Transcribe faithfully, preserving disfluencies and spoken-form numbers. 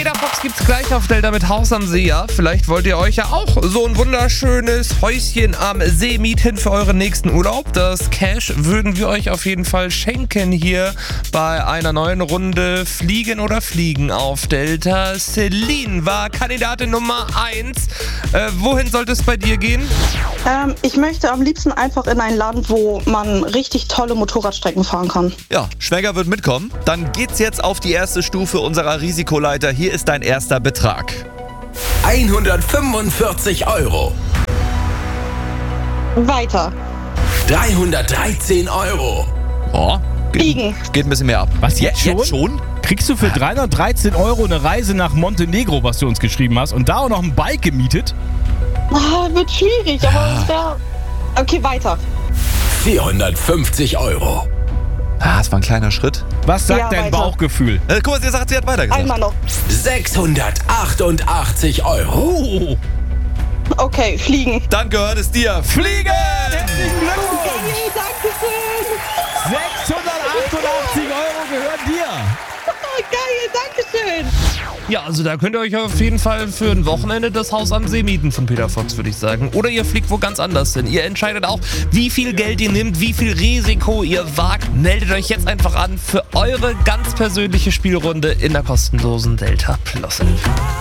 Peter Fox gibt's gleich auf Delta mit Haus am See, ja? Vielleicht wollt ihr euch ja auch so ein wunderschönes Häuschen am See mieten für euren nächsten Urlaub. Das Cash würden wir euch auf jeden Fall schenken hier bei einer neuen Runde Fliegen oder Fliegen auf Delta. Celine war Kandidatin Nummer eins. Äh, wohin sollte es bei dir gehen? Ähm, ich möchte am liebsten einfach in ein Land, wo man richtig tolle Motorradstrecken fahren kann. Ja, Schwäger wird mitkommen. Dann geht's jetzt auf die erste Stufe unserer Risikoleiter. Hier ist dein erster Betrag. hundertfünfundvierzig Euro. Weiter. dreihundertdreizehn Euro. Oh, Fliegen. geht, geht ein bisschen mehr ab. Was, jetzt schon? Jetzt schon? Kriegst du für dreihundertdreizehn Euro eine Reise nach Montenegro, was du uns geschrieben hast, und da auch noch ein Bike gemietet? Ah, wird schwierig, aber es wäre... Okay, weiter. vierhundertfünfzig Euro. Ah, das war ein kleiner Schritt. Was sagt Ja, dein weiter. Bauchgefühl? Äh, guck mal, sie sagt, sie hat weitergesagt. Einmal noch. sechshundertachtundachtzig Euro. Oh, Okay, fliegen. Dann gehört es dir. Fliegen! herzlichen Glückwunsch! Geil, dankeschön. sechshundertachtundachtzig Euro gehören dir! Oh, geil, dankeschön. Ja, also da könnt ihr euch auf jeden Fall für ein Wochenende das Haus am See mieten von Peter Fox, würde ich sagen. Oder ihr fliegt wo ganz anders hin. Ihr entscheidet auch, wie viel Geld ihr nehmt, wie viel Risiko ihr wagt. Meldet euch jetzt einfach an für eure ganz persönliche Spielrunde in der kostenlosen Delta Plus App.